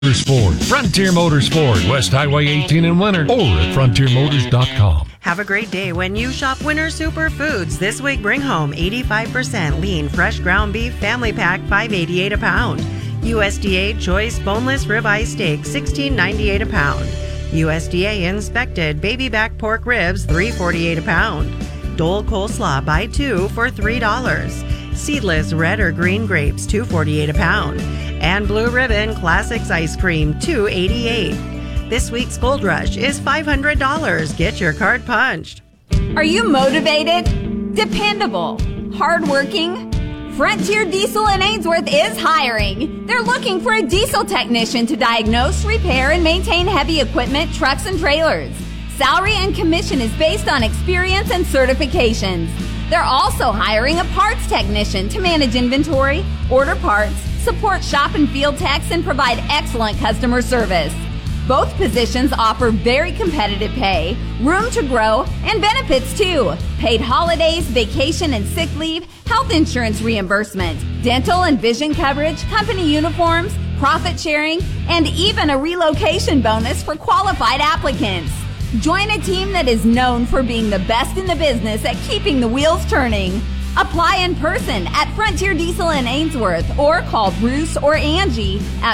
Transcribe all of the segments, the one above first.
Motorsport. Frontier Motorsport, West Highway 18 in Winter, or at frontiermotors.com. Have a great day when you shop Winter Superfoods. This week, bring home 85% lean, fresh ground beef family pack, $5.88 a pound. USDA choice boneless ribeye steak, $16.98 a pound. USDA inspected baby back pork ribs, $3.48 a pound. Dole coleslaw, buy two for $3. Seedless red or green grapes, $2.48 a pound. And Blue Ribbon Classics ice cream, $2.88. This week's Gold Rush is $500. Get your card punched. Are you motivated, dependable, hardworking? Frontier Diesel in Ainsworth is hiring. They're looking for a diesel technician to diagnose, repair, and maintain heavy equipment, trucks, and trailers. Salary and commission is based on experience and certifications. They're also hiring a parts technician to manage inventory, order parts, support shop and field techs, and provide excellent customer service. Both positions offer very competitive pay, room to grow, and benefits too. Paid holidays, vacation and sick leave, health insurance reimbursement, dental and vision coverage, company uniforms, profit sharing, and even a relocation bonus for qualified applicants. Join a team that is known for being the best in the business at keeping the wheels turning. Apply in person at Frontier Diesel in Ainsworth or call Bruce or Angie at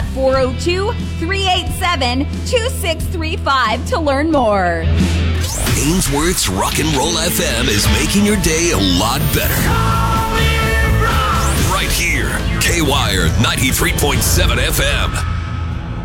402-387-2635 to learn more. Ainsworth's Rock and Roll FM is making your day a lot better. Right here, K-Wire 93.7 FM.